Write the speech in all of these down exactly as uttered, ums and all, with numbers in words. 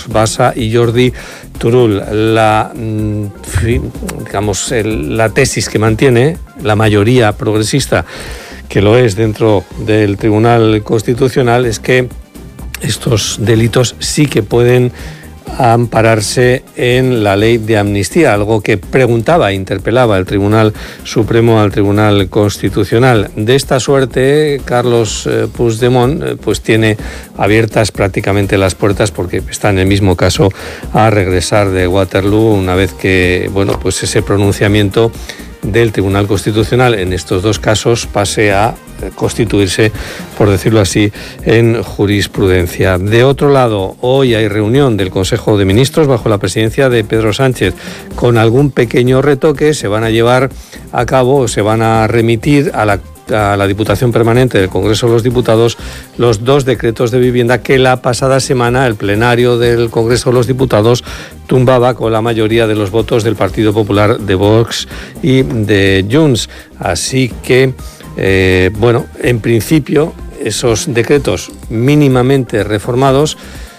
Bassa y Jordi Turull. La, digamos, el, la tesis que mantiene la mayoría progresista, que lo es dentro del Tribunal Constitucional, es que estos delitos sí que pueden ampararse en la ley de amnistía, algo que preguntaba, interpelaba el Tribunal Supremo al Tribunal Constitucional. De esta suerte, Carlos eh, Puigdemont eh, pues tiene abiertas prácticamente las puertas, porque está en el mismo caso a regresar de Waterloo una vez que, bueno, pues ese pronunciamiento del Tribunal Constitucional en estos dos casos pase a constituirse, por decirlo así, en jurisprudencia. De otro lado, hoy hay reunión del Consejo de Ministros bajo la presidencia de Pedro Sánchez. Con algún pequeño retoque se van a llevar a cabo, se van a remitir a la a la Diputación Permanente del Congreso de los Diputados los dos decretos de vivienda que la pasada semana el plenario del Congreso de los Diputados tumbaba con la mayoría de los votos del Partido Popular, de Vox y de Junts. Así que, eh, bueno, en principio esos decretos mínimamente reformados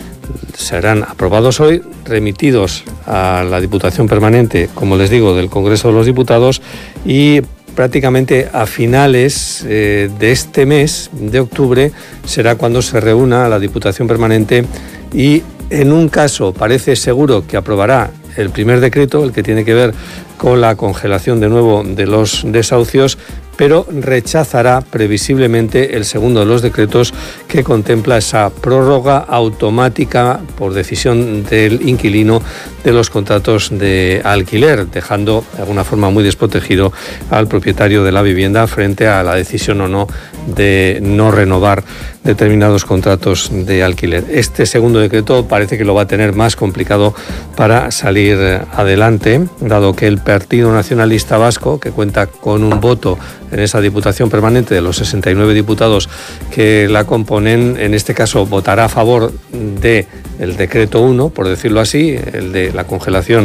serán aprobados hoy, remitidos a la Diputación Permanente, como les digo, del Congreso de los Diputados, y prácticamente a finales eh, de este mes de octubre será cuando se reúna la Diputación Permanente y en un caso parece seguro que aprobará el primer decreto, el que tiene que ver con la congelación de nuevo de los desahucios, pero rechazará previsiblemente el segundo de los decretos que contempla esa prórroga automática por decisión del inquilino de los contratos de alquiler, dejando de alguna forma muy desprotegido al propietario de la vivienda frente a la decisión o no de no renovar determinados contratos de alquiler. Este segundo decreto parece que lo va a tener más complicado para salir adelante, dado que el Partido Nacionalista Vasco, que cuenta con un voto en esa Diputación Permanente de los sesenta y nueve diputados que la componen, en este caso votará a favor del decreto uno, por decirlo así, el de la congelación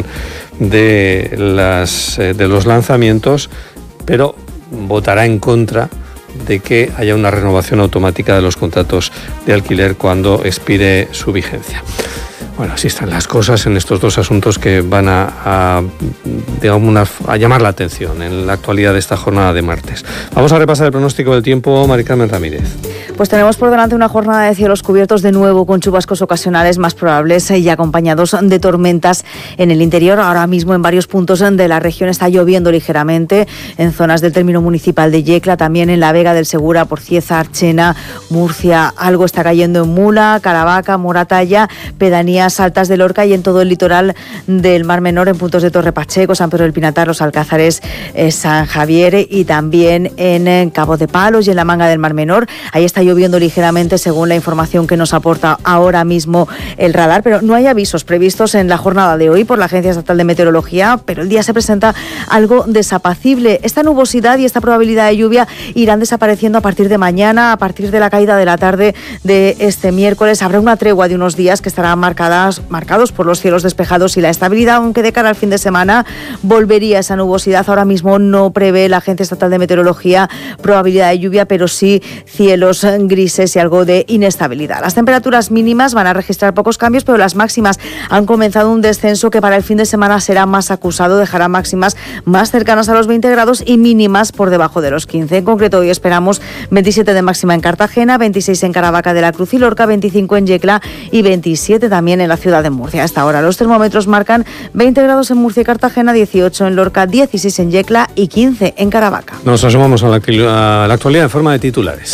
de, las, de los lanzamientos, pero votará en contra de que haya una renovación automática de los contratos de alquiler cuando expire su vigencia. Bueno, así están las cosas en estos dos asuntos que van a, a, digamos una, a llamar la atención en la actualidad de esta jornada de martes. Vamos a repasar el pronóstico del tiempo. Mari Carmen Ramírez. Pues tenemos por delante una jornada de cielos cubiertos de nuevo, con chubascos ocasionales más probables y acompañados de tormentas en el interior. Ahora mismo en varios puntos de la región está lloviendo ligeramente, en zonas del término municipal de Yecla, también en la Vega del Segura, Porcieza, Archena, Murcia. Algo está cayendo en Mula, Caravaca, Moratalla, pedanías altas de Lorca y en todo el litoral del Mar Menor, en puntos de Torre Pacheco, San Pedro del Pinatar, Los Alcázares, eh, San Javier, y también en, en Cabo de Palos y en la Manga del Mar Menor. Ahí está lloviendo ligeramente según la información que nos aporta ahora mismo el radar, pero no hay avisos previstos en la jornada de hoy por la Agencia Estatal de Meteorología, pero el día se presenta algo desapacible. Esta nubosidad y esta probabilidad de lluvia irán desapareciendo a partir de mañana, a partir de la caída de la tarde de este miércoles. Habrá una tregua de unos días que estarán marcadas marcados por los cielos despejados y la estabilidad, aunque de cara al fin de semana volvería esa nubosidad. Ahora mismo no prevé la Agencia Estatal de Meteorología probabilidad de lluvia, pero sí cielos grises y algo de inestabilidad. Las temperaturas mínimas van a registrar pocos cambios, pero las máximas han comenzado un descenso que para el fin de semana será más acusado, dejará máximas más cercanas a los veinte grados y mínimas por debajo de los quince. En concreto, hoy esperamos veintisiete de máxima en Cartagena, veintiséis en Caravaca de la Cruz y Lorca, veinticinco en Yecla y veintisiete también en la ciudad de Murcia. Hasta ahora los termómetros marcan veinte grados en Murcia y Cartagena, dieciocho en Lorca, dieciséis en Yecla y quince en Caravaca. Nos asomamos a la, a la actualidad en forma de titulares.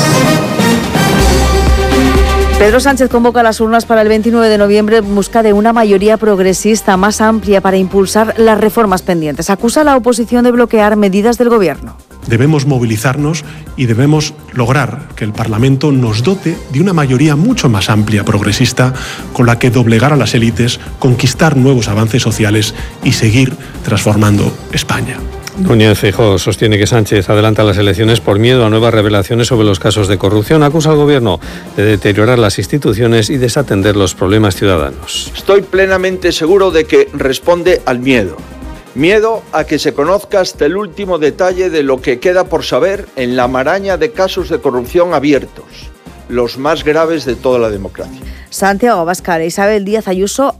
Pedro Sánchez convoca las urnas para el veintinueve de noviembre en busca de una mayoría progresista más amplia para impulsar las reformas pendientes. Acusa a la oposición de bloquear medidas del Gobierno. Debemos movilizarnos y debemos lograr que el Parlamento nos dote de una mayoría mucho más amplia progresista con la que doblegar a las élites, conquistar nuevos avances sociales y seguir transformando España. Núñez Feijóo sostiene que Sánchez adelanta las elecciones por miedo a nuevas revelaciones sobre los casos de corrupción. Acusa al Gobierno de deteriorar las instituciones y desatender los problemas ciudadanos. Estoy plenamente seguro de que responde al miedo. Miedo a que se conozca hasta el último detalle de lo que queda por saber en la maraña de casos de corrupción abiertos, los más graves de toda la democracia. Santiago Abascal e Isabel Díaz Ayuso